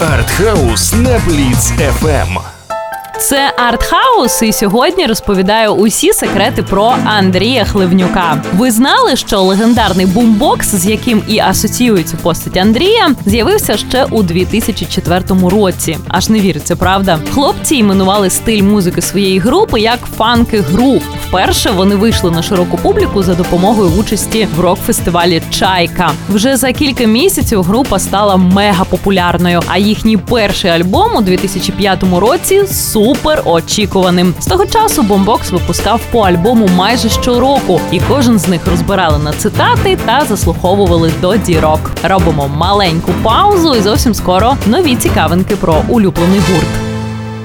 Артхаус на Бліц FM. Це Артхаус, і сьогодні розповідаю усі секрети про Андрія Хливнюка. Ви знали, що легендарний бумбокс, з яким і асоціюється постать Андрія, з'явився ще у 2004 році. Аж не віриться, правда? Хлопці іменували стиль музики своєї групи як фанки-грув. Вперше вони вийшли на широку публіку за допомогою участі в рок-фестивалі «Чайка». Вже за кілька місяців група стала мега-популярною, а їхній перший альбом у 2005 році супер очікуваним. З того часу бумбокс випускав по альбому майже щороку, і кожен з них розбирали на цитати та заслуховували до дірок. Робимо маленьку паузу і зовсім скоро нові цікавинки про улюблений гурт.